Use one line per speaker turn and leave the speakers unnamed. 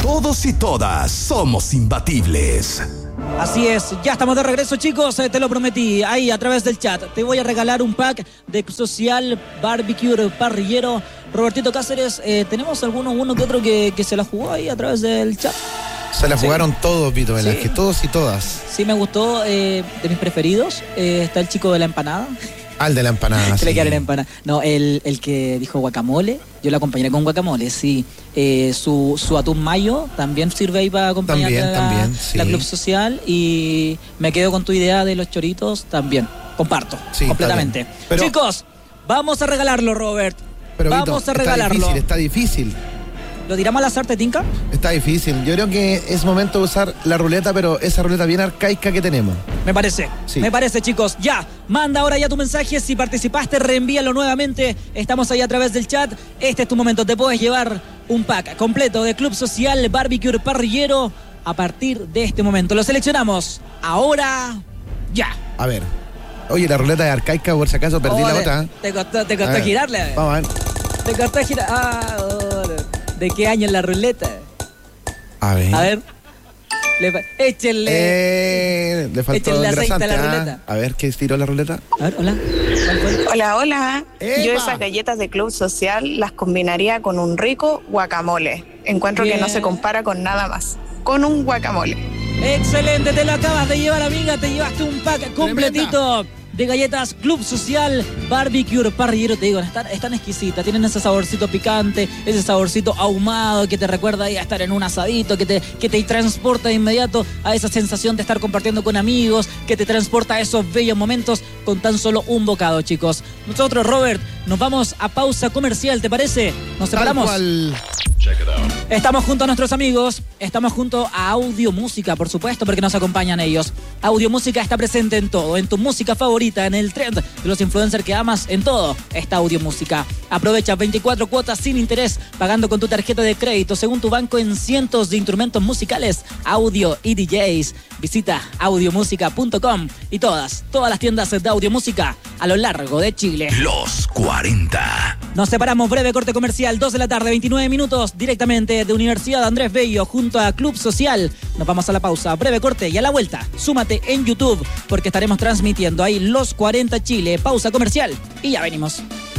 Todos y todas somos imbatibles.
Así es, ya estamos de regreso, chicos, te lo prometí, ahí a través del chat. Te voy a regalar un pack de Social Barbecue Parrillero. Robertito Cáceres, ¿tenemos uno que otro que se la jugó ahí a través del chat?
Se la jugaron todos, Vito Velázquez, todos y todas.
Sí, me gustó, de mis preferidos, está el chico de la empanada.
Al de la empanada,
sí. La empanada. No, el que dijo guacamole, yo lo acompañaré con guacamole, sí. Su atún mayo también sirve ahí para acompañar la Club Social. Y me quedo con tu idea de los choritos también. Comparto, completamente. Pero, chicos, vamos a regalarlo, Robert.
Pero
vamos
Vito,
a regalarlo.
Está difícil.
¿Lo tiramos al azar, te tinca?
Está difícil. Yo creo que es momento de usar la ruleta, pero esa ruleta bien arcaica que tenemos.
Me parece, chicos. Ya, manda ahora ya tu mensaje. Si participaste, reenvíalo nuevamente. Estamos ahí a través del chat. Este es tu momento. Te puedes llevar un pack completo de Club Social Barbecue Parrillero a partir de este momento. Lo seleccionamos ahora, ya.
A ver. Oye, la ruleta es arcaica, por si acaso perdí la otra.
Te costó girarle.
Vamos a ver.
Te costó girar. ¿De qué año es la ruleta?
A ver.
Échenle.
Le faltó
échenle aceite a la ruleta.
A ver, ¿qué tiró la ruleta?
A ver, hola.
Hola. Yo esas galletas de Club Social las combinaría con un rico guacamole. Encuentro que no se compara con nada más. Con un guacamole.
Excelente, te lo acabas de llevar, amiga. Te llevaste un pack completito de galletas Club Social Barbecue Parrillero. Te digo, están exquisitas, tienen ese saborcito picante, ese saborcito ahumado que te recuerda a estar en un asadito, que te transporta de inmediato a esa sensación de estar compartiendo con amigos, que te transporta a esos bellos momentos con tan solo un bocado, chicos. Nosotros, Robert, nos vamos a pausa comercial, ¿te parece? Nos separamos. Estamos junto a nuestros amigos, estamos junto a Audio Música, por supuesto, porque nos acompañan ellos. Audio Música está presente en todo, en tu música favorita, en el trend de los influencers que amas, en todo está Audio Música. Aprovecha 24 cuotas sin interés, pagando con tu tarjeta de crédito, según tu banco, en cientos de instrumentos musicales, audio y DJs. Visita audiomusica.com y todas las tiendas de Audio Música a lo largo de Chile.
Los 40.
Nos separamos, breve corte comercial, 2 de la tarde, 29 minutos, directamente de Universidad Andrés Bello, junto a Club Social. Nos vamos a la pausa, breve corte, y a la vuelta, súmate en YouTube, porque estaremos transmitiendo ahí Los 40 Chile. Pausa comercial y ya venimos.